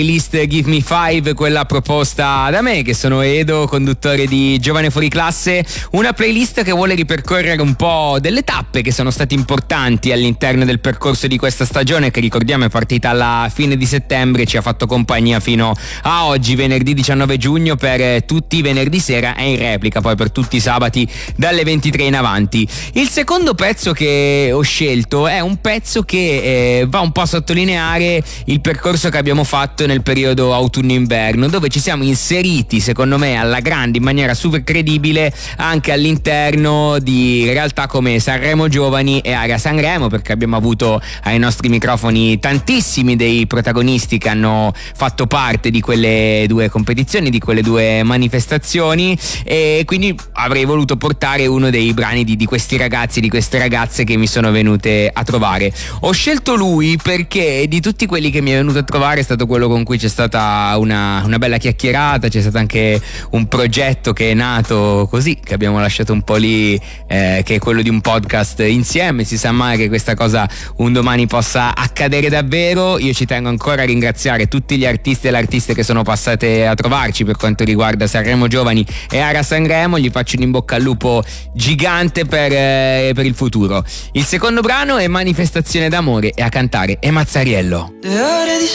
List Give Me Five, quella proposta da me, che sono Edo, conduttore di Giovane Fuori Classe, una playlist che vuole ripercorrere un po' delle tappe che sono state importanti all'interno del percorso di questa stagione, che ricordiamo è partita alla fine di settembre e ci ha fatto compagnia fino a oggi, venerdì 19 giugno, per tutti i venerdì sera e in replica poi per tutti i sabati dalle 23 in avanti. Il secondo pezzo che ho scelto è un pezzo che va un po' a sottolineare il percorso che abbiamo fatto nel periodo autunno-inverno, dove ci siamo inseriti secondo me alla grande, in maniera super credibile, anche all'interno di realtà come Sanremo Giovani e Area Sanremo, perché abbiamo avuto ai nostri microfoni tantissimi dei protagonisti che hanno fatto parte di quelle due competizioni, di quelle due manifestazioni, e quindi avrei voluto portare uno dei brani di questi ragazzi, di queste ragazze che mi sono venute a trovare. Ho scelto lui perché di tutti quelli che mi è venuto a trovare è stato quello con cui c'è stata una bella chiacchierata, c'è stato anche un progetto che è nato così, che abbiamo lasciato un po' lì, che è quello di un podcast insieme. Si sa mai che questa cosa un domani possa accadere davvero. Io ci tengo ancora a ringraziare tutti gli artisti e le artiste che sono passate a trovarci per quanto riguarda Sanremo Giovani e Area Sanremo. Gli faccio un in bocca al lupo gigante per il futuro. Il secondo brano è Manifestazione d'amore e a cantare è Mazzariello.